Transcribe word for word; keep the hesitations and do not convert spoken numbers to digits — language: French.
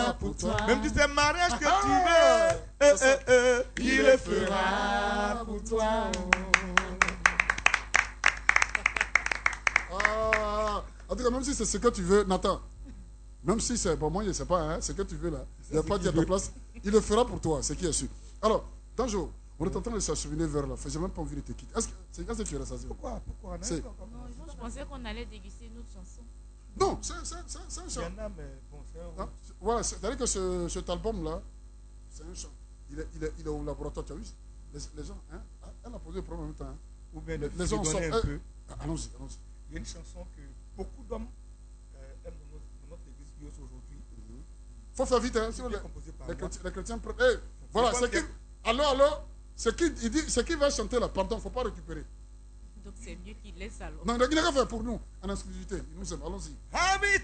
fera pour toi. Même si c'est mariage que Ah, tu veux, eh, eh, eh, il le fera pour toi. Ah, en tout cas, même si c'est ce que tu veux, Nathan, même si c'est, bon, moi je ne sais pas, hein, ce que tu veux là, il n'y a pas dit à ta place, il le fera pour toi, c'est qui est sûr. Alors, Danjo, on est en train de s'acheminer vers la fin, j'ai même pas envie de te quitter. Est-ce que, c'est quand tu es rassasié? Pourquoi? Pourquoi? Non, je pensais qu'on allait déguster une autre chanson. Non, c'est un chant. Il y en a, mais bon, c'est un... Ah, voilà, c'est-à-dire que ce, cet album-là, c'est un chant. Il est, il, est, il est au laboratoire, tu as vu? Les, les gens, hein, elle a posé le problème en même temps. Hein. Ou bien les, de les gens sont. un peu. Allons-y, allons-y. Il y a une chanson que beaucoup d'hommes euh, aiment dans notre, dans notre église qui est aujourd'hui. Il mm-hmm. faut faire vite, hein. Si les, les, chrétiens, les chrétiens. Hey, voilà, c'est qui. Allô, allô, c'est qui, il dit, c'est qui va chanter là? Pardon, il ne faut pas récupérer. Donc c'est mieux qu'il laisse alors. Non, il n'a qu'à faire pour nous, en exclusivité. Nous sommes, allons-y.